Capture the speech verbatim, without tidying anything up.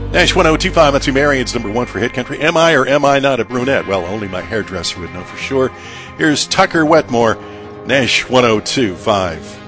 Nash one oh two five, Matsu Marion's number one for Hit Country. Am I or am I not a brunette? Well, only my hairdresser would know for sure. Here's Tucker Wetmore, Nash one oh two five.